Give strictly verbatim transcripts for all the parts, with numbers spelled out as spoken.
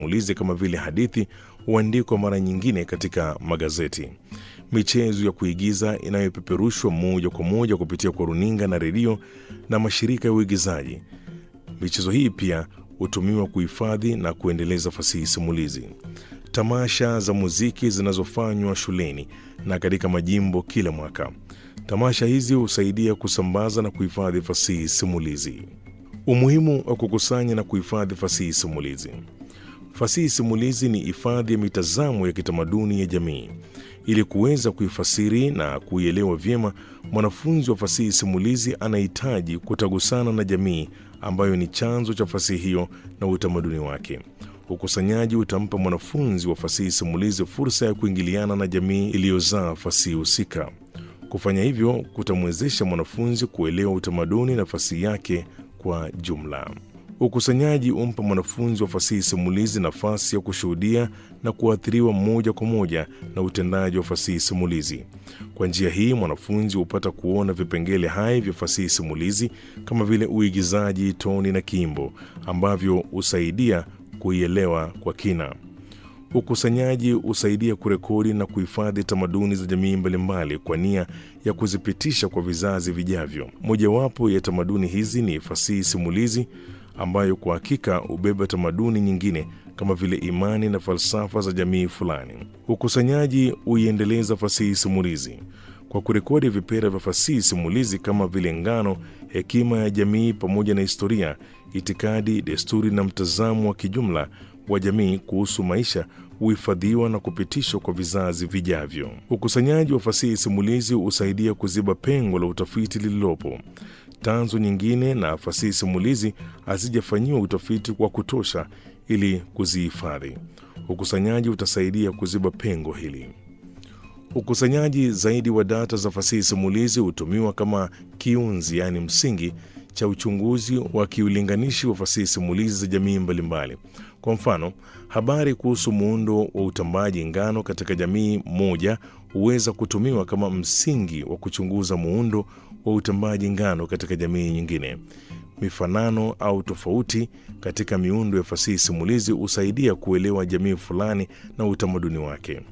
simulizi kama vile hadithi huandikwa mara nyingine katika magazeti. Michezo ya kuigiza inayopeperushwa moja kwa moja kupitia kwa runinga na redio na mashirika ya uigizaji. Michezo hii pia hutumiwa kuhifadhi na kuendeleza fasihi simulizi. Tamasha za muziki zinazofanywa shuleni na katika majimbo kila mwaka. Tamasha hizi husaidia kusambaza na kuhifadhi fasihi simulizi. Umuhimu wa kukusanya na kuhifadhi fasihi simulizi. Fasihi simulizi ni hifadhi ya mitazamo ya kitamaduni ya jamii. Ili kuweza kuifasiri na kuielewa vyema, mwanafunzi wa fasihi simulizi anahitaji kutagusana na jamii ambayo ni chanzo cha fasihi hiyo na utamaduni wake. Ukusanyaji utampa mwanafunzi wa fasihi simulizi fursa ya kuingiliana na jamii iliyozaa fasihi husika. Kufanya hivyo kutamwezesha mwanafunzi kuelewa utamaduni na fasihi yake kwa jumla. Ukusanyaji umpa mwanafunzi wa fasihi simulizi nafasi ya kushuhudia na kuathiriwa moja kwa moja na utendaji wa fasihi simulizi. Kwa njia hii, mwanafunzi hupata kuona vipengele hai vya fasihi simulizi kama vile uigizaji, toni na kiimbo ambavyo husaidia kuielewa kwa kina. Ukusanyaji husaidia kurekodi na kuhifadhi tamaduni za jamii mbalimbali kwa nia ya kuzipitisha kwa vizazi vijavyo. Mojawapo ya tamaduni hizi ni fasihi simulizi, ambayo kwa hakika hubeba tamaduni nyingine kama vile imani na falsafa za jamii fulani. Ukusanyaji huiendeleza fasihi simulizi kwa kurekodi vipera vya fasihi simulizi kama vile ngano, hekima ya jamii pamoja na historia, itikadi, desturi na mtazamo wa kijumla wa jamii kuhusu maisha huhifadhiwa na kupitishwa kwa vizazi vijavyo. Ukusanyaji wa fasihi simulizi husaidia kuziba pengo la utafiti lililopo. Tanzu nyingine na fasihi simulizi hazijafanyiwa utafiti wa kutosha ili kuzihifadhi. Ukusanyaji utasaidia kuziba pengo hili. Ukusanyaji zaidi wa data za fasihi simulizi hutumiwa kama kiunzi, yani msingi, cha uchunguzi wa kiulinganishi wa fasihi simulizi za jamii mbalimbali. Kwa mfano, habari kuhusu muundo wa utambaji ngano katika jamii moja huweza kutumiwa kama msingi wa kuchunguza muundo wa utambaji ngano katika jamii nyingine. Mifanano au tofauti katika miundo ya fasihi simulizi husaidia kuelewa jamii fulani na utamaduni wake.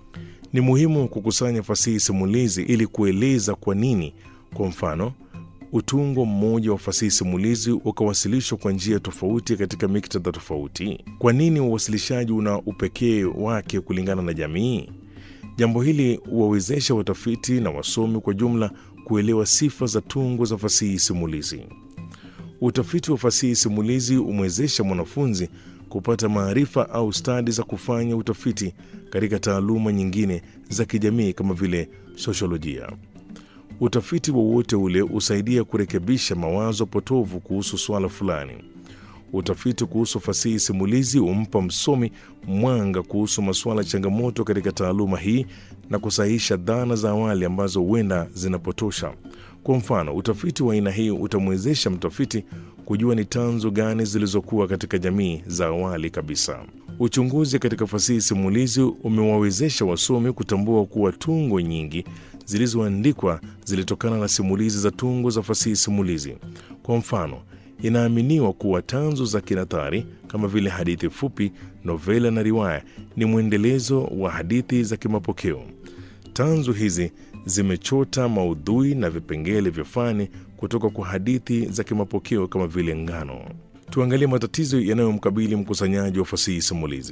Ni muhimu kukusanya fasihi simulizi ili kueleza kwa nini, kwa mfano, utungo mmoja wa fasihi simulizi ukawasilishwa kwa njia tofauti katika miktadha tofauti. Kwa nini uwasilishaji una upekee wake kulingana na jamii? Jambo hili huwawezesha watafiti na wasomi kwa jumla kuelewa sifa za tungo za fasihi simulizi. Utafiti wa fasihi simulizi umwezesha mwanafunzi kupata maarifa au stadi za kufanya utafiti katika taaluma nyingine za kijamii kama vile sosiolojia. Utafiti wowote ule husaidia kurekebisha mawazo potovu kuhusu swala fulani. Utafiti kuhusu fasihi simulizi humpa msomi mwanga kuhusu masuala changamoto katika taaluma hii na kusahihisha dhana za awali ambazo huenda zinapotosha. Kwa mfano, utafiti wa aina hii utamwezesha mtafiti kujua ni tanzu gani zilizokuwa katika jamii za awali kabisa. Uchunguzi katika fasihi simulizi umewawezesha wasomi kutambua kuwa tungo nyingi zilizoandikwa zilitokana na simulizi za tungo za fasihi simulizi. Kwa mfano, inaaminiwa kuwa tanzu za kinathari kama vile hadithi fupi, novela na riwaya ni mwendelezo wa hadithi za kimapokeo. Tanzu hizi zimechota maudhui na vipengele vya fani kutoka kwa hadithi za kimapokeo kama vile ngano. Tuangalie matatizo yanayomkabili mkusanyaji wa fasihi simulizi.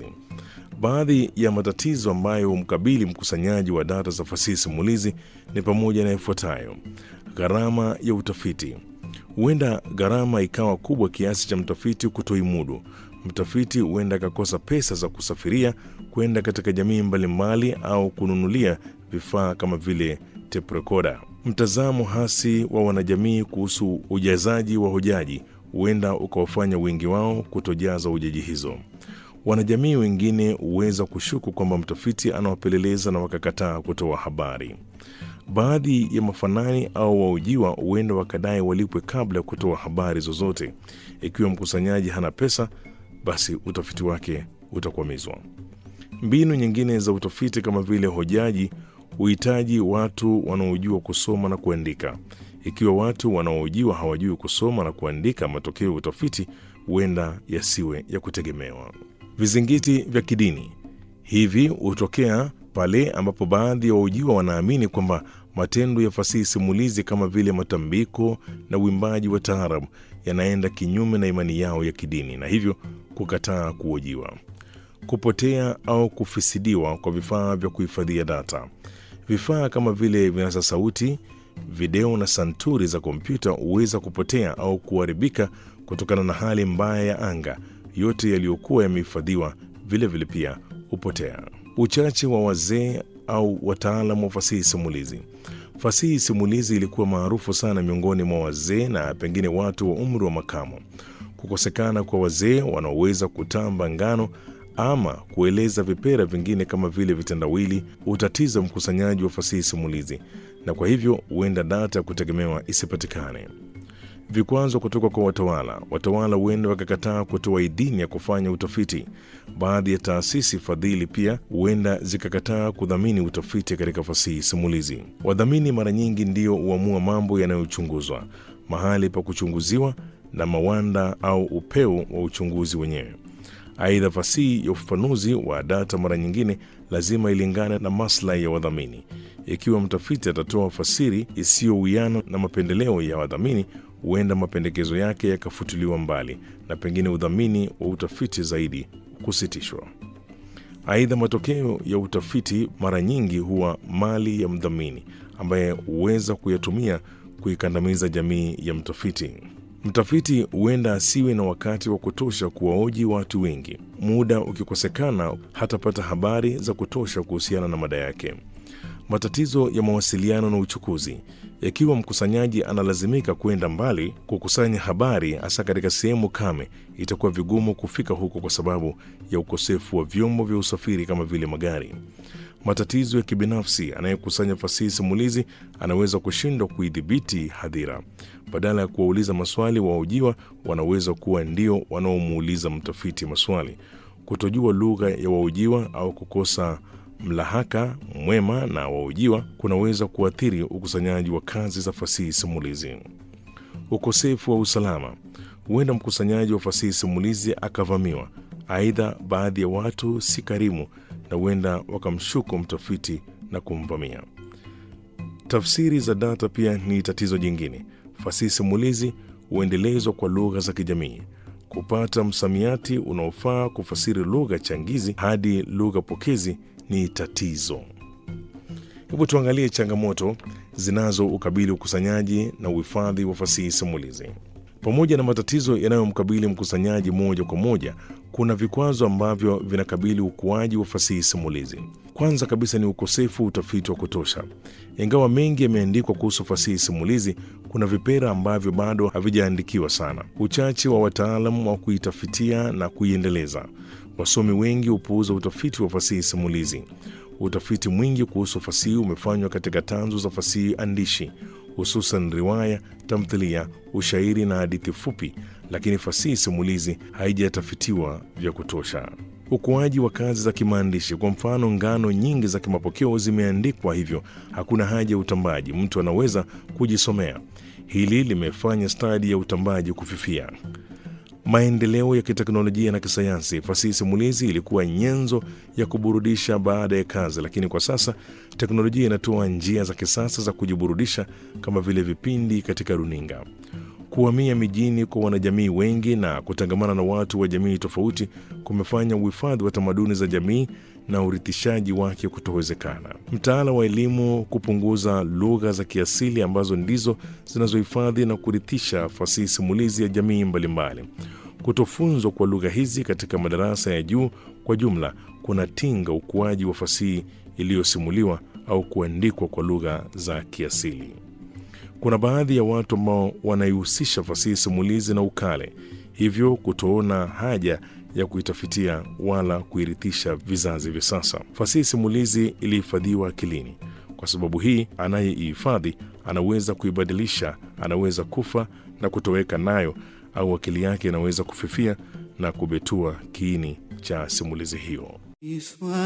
Baadhi ya matatizo ambayo humkabili mkusanyaji wa data za fasihi simulizi ni pamoja na ifuatayo: gharama ya utafiti. Huenda gharama ikawa kubwa kiasi cha mtafiti kutoimudu. Mtafiti huenda akakosa pesa za kusafiria kwenda katika jamii mbalimbali au kununulia vifaa kama vile tape recorder. Mtazamo hasi wa wanajamii kuhusu ujazaji wa hojaji huenda ukawafanya wengi wao kutojaza hojaji hizo. Wanajamii wengine huweza kushuku kwamba mtafiti anawapeleleza na wakakataa kutoa habari. Baadhi ya mafanani au waujiwa huenda wakadai walipwe kabla ya kutoa habari zozote. Ikiwa mkusanyaji hana pesa, basi utafiti wake utakwamizwa. Mbinu nyingine za utafiti kama vile hojaji huhitaji watu wanaojua kusoma na kuandika. Ikiwa watu wanaohojiwa hawajui kusoma na kuandika, matokeo ya utafiti huenda yasiwe ya kutegemewa. Vizingiti vya kidini hivi hutokea pale ambapo baadhi ya wahojiwa wanaamini kwamba matendo ya fasihi simulizi kama vile matambiko na uimbaji wa taarabu yanaenda kinyume na imani yao ya kidini, na hivyo kukataa kuhojiwa. Kupotea au kufisidiwa kwa vifaa vya kuhifadhia data. Vifaa kama vile vinasa sauti, video na santuri za kompyuta huweza kupotea au kuharibika kutokana na hali mbaya ya anga. Yote yaliyokuwa yamehifadhiwa vile vile pia hupotea. Uchache wa wazee au wataalamu wa fasihi simulizi. Fasihi simulizi ilikuwa maarufu sana miongoni mwa wazee na pengine watu wa umri wa makamo. Kukosekana kwa wazee wanaoweza kutamba ngano ama kueleza vipera vingine kama vile vitendawili utatiza mkusanyaji wa fasihi simulizi, na kwa hivyo huenda data ya kutegemewa isipatikane. Vikwazo kutoka kwa watawala. Watawala huenda wakakataa kutoa idhini ya kufanya utafiti. Baadhi ya taasisi fadhili pia huenda zikakataa kudhamini utafiti katika fasihi simulizi. Wadhamini mara nyingi ndio huamua mambo yanayochunguzwa, mahali pa kuchunguziwa na mawanda au upeo wa uchunguzi wenyewe. Aidha, fasihi ya ufafanuzi wa data mara nyingine lazima ilingane na maslahi ya wadhamini. Ikiwa mtafiti atatoa fasiri isiyowiana na mapendeleo ya wadhamini, huenda mapendekezo yake yakafutiliwa mbali na pengine udhamini wa utafiti zaidi kusitishwa. Aidha, matokeo ya utafiti mara nyingi huwa mali ya mdhamini ambaye huweza kuyatumia kuikandamiza jamii ya mtafiti. Mtafiti huenda asiwe na wakati wa kutosha kuwahoji watu wengi. Muda ukikosekana, hatapata habari za kutosha kuhusiana na mada yake. Matatizo ya mawasiliano na uchukuzi. Ikiwa mkusanyaji analazimika kwenda mbali kukusanya habari, hasa katika sehemu kame, itakuwa vigumu kufika huko kwa sababu ya ukosefu wa vyombo vya usafiri kama vile magari. Matatizo ya kibinafsi. Anayekusanya fasihi simulizi anaweza kushindwa kuidhibiti hadhira. Badala ya kuwauliza maswali, wahojiwa wanaweza kuwa ndio wanaomuuliza mtafiti maswali. Kutojua lugha ya wahojiwa au kukosa mlahaka mwema na wahojiwa kunaweza kuathiri ukusanyaji wa kazi za fasihi simulizi. Ukosefu wa usalama. Huenda mkusanyaji wa fasihi simulizi akavamiwa. Aidha, baadhi ya watu si karimu na huenda wakamshuku mtafiti na kumvamia. Tafsiri za data pia ni tatizo jingine. Fasihi simulizi huendelezwa kwa lugha za kijamii. Kupata msamiati unaofaa kufasiri lugha changizi hadi lugha pokezi ni tatizo. Hebu tuangalie changamoto zinazo ukabili ukusanyaji na uhifadhi wa fasihi simulizi. Pamoja na matatizo yanayomkabili mkusanyaji moja kwa moja, kuna vikwazo ambavyo vinakabili ukuaji wa fasihi simulizi. Kwanza kabisa ni ukosefu wa utafiti wa kutosha. Ingawa mengi yameandikwa kuhusu fasihi simulizi, kuna vipera ambavyo bado havijaandikiwa sana. Uchache wa wataalamu wa kuitafitia na kuiendeleza. Wasomi wengi hupuuza utafiti wa fasihi simulizi. Utafiti mwingi kuhusu fasihi umefanywa katika tanzu za fasihi andishi, hususan riwaya, tamthilia, ushairi na hadithi fupi, lakini fasihi simulizi haijatafitiwa vya kutosha. Ukuaji wa kazi za kimaandishi. Kwa mfano, ngano nyingi za kimapokeo zimeandikwa, hivyo hakuna haja ya utambaji, mtu anaweza kujisomea. Hili limefanya stadi ya utambaji kufifia. Maendeleo ya kiteknolojia na kisayansi. Fasihi simulizi ilikuwa nyenzo ya kuburudisha baada ya kazi, lakini kwa sasa teknolojia inatoa njia za kisasa za kujiburudisha kama vile vipindi katika runinga. Kuhamia mijini kwa wanajamii wengi na kutangamana na watu wa jamii tofauti kumefanya uhifadhi wa tamaduni za jamii na urithishaji wake kutowezekana. Mtaala wa elimu kupunguza lugha za kiasili ambazo ndizo zinazohifadhi na kurithisha fasihi simulizi ya jamii mbalimbali. Kutofunzwa kwa lugha hizi katika madarasa ya juu kwa jumla kunatinga ukuaji wa fasihi iliyosimuliwa au kuandikwa kwa lugha za kiasili. Kuna baadhi ya watu ambao wanaihusisha fasihi simulizi na ukale, hivyo kutoona haja ya kuitafitia wala kuirithisha vizazi vya sasa. Fasihi simulizi ilihifadhiwa akilini. Kwa sababu hii, anayeihifadhi anaweza kuibadilisha, anaweza kufa na kutoweka nayo, au akili yake inaweza kufifia na kubetua kiini cha simulizi hiyo.